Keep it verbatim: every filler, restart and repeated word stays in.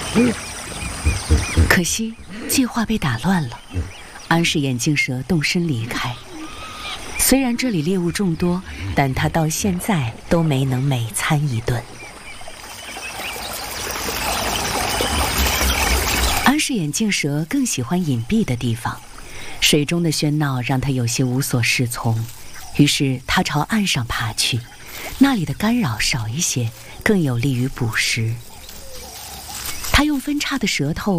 可惜计划被打乱了，安氏眼镜蛇动身离开。虽然这里猎物众多，但他到现在都没能美餐一顿。安氏眼镜蛇更喜欢隐蔽的地方，水中的喧闹让它有些无所适从，于是它朝岸上爬去，那里的干扰少一些，更有利于捕食。它用分叉的舌头